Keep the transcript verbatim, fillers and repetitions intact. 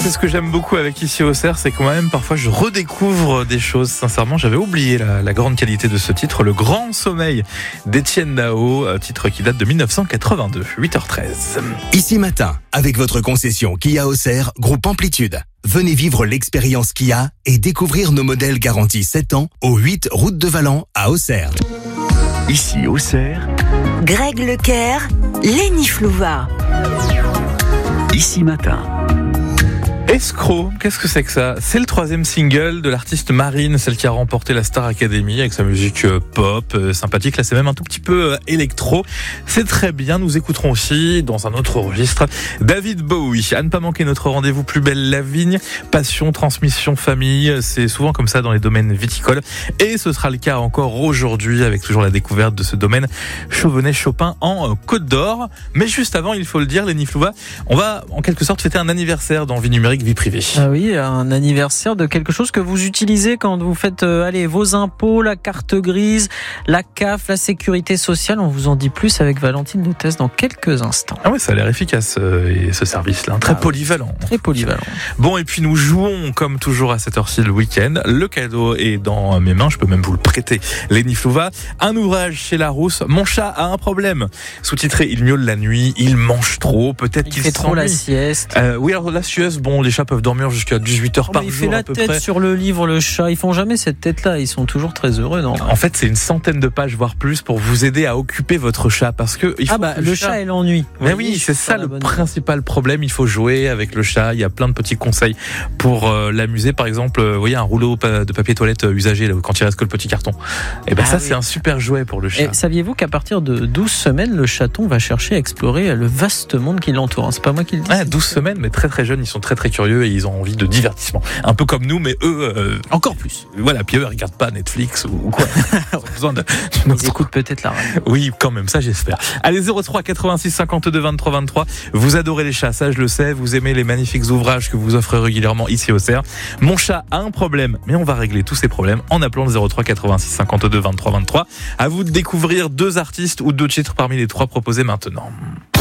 c'est ce que j'aime beaucoup avec Ici Auxerre, c'est quand même parfois je redécouvre des choses. Sincèrement, j'avais oublié la, la grande qualité de ce titre, Le Grand Sommeil d'Étienne Dao, titre qui date de dix-neuf cent quatre-vingt-deux, huit heures treize. Ici Matin, avec votre concession Kia Auxerre, groupe Amplitude. Venez vivre l'expérience Kia et découvrir nos modèles garantis sept ans au huit route de Valent à Auxerre. Ici Auxerre, Greg Lecaire, Lénie Flouva. Ici Matin. Escroc, qu'est-ce que c'est que ça ? C'est le troisième single de l'artiste Marine, celle qui a remporté la Star Academy avec sa musique pop, euh, sympathique. Là, c'est même un tout petit peu euh, électro. C'est très bien. Nous écouterons aussi, dans un autre registre, David Bowie. À ne pas manquer notre rendez-vous Plus belle la vigne. Passion, transmission, famille. C'est souvent comme ça dans les domaines viticoles. Et ce sera le cas encore aujourd'hui avec toujours la découverte de ce domaine Chauvenet-Chopin en euh, Côte d'Or. Mais juste avant, il faut le dire, Lénie Flouva, on va en quelque sorte fêter un anniversaire dans Vie numérique, vie privée. Ah oui, un anniversaire de quelque chose que vous utilisez quand vous faites euh, allez, vos impôts, la carte grise, la C A F, la sécurité sociale. On vous en dit plus avec Valentine Lutèce dans quelques instants. Ah ouais, ça a l'air efficace euh, et ce service-là, très ah, polyvalent. Très polyvalent. Bon, et puis nous jouons comme toujours à cette heure-ci le week-end. Le cadeau est dans mes mains, je peux même vous le prêter. Lénie Flouva, un ouvrage chez Larousse. Mon chat a un problème. Sous-titré, il miaule la nuit, il mange trop, peut-être il qu'il fait trop s'ennuie. la sieste. Euh, oui, alors la sieste, bon, les chats peuvent dormir jusqu'à dix-huit heures oh, par il jour. Il fait la à peu tête près. sur le livre, le chat. Ils font jamais cette tête-là. Ils sont toujours très heureux, non ? En fait, c'est une centaine de pages, voire plus, pour vous aider à occuper votre chat. Parce que il faut ah bah, que le chat, chat est l'ennui. Mais oui, oui c'est ça le principal problème. Il faut jouer avec le chat. Il y a plein de petits conseils pour euh, l'amuser. Par exemple, euh, vous voyez un rouleau de papier toilette usagé, là, quand il reste que le petit carton. Et ben ah ça, oui. c'est un super jouet pour le chat. Et saviez-vous qu'à partir de douze semaines, le chaton va chercher à explorer le vaste monde qui l'entoure. C'est pas moi qui le dis. Ah, douze semaines, mais très très jeunes. Ils sont très très curieux et ils ont envie de divertissement. Un peu comme nous, mais eux... Euh, encore plus. Voilà, puis eux, ils regardent pas Netflix ou, ou quoi. Ils ont besoin de... Ils autre... écoutent peut-être la radio. Oui, quand même, ça j'espère. Allez, zéro trois quatre-vingt-six cinquante-deux vingt-trois vingt-trois. Vous adorez les chats, ça je le sais. Vous aimez les magnifiques ouvrages que vous offrez régulièrement ici au C E R. Mon chat a un problème, mais on va régler tous ces problèmes en appelant le zéro trois quatre-vingt-six cinquante-deux vingt-trois vingt-trois. À vous de découvrir deux artistes ou deux titres parmi les trois proposés maintenant.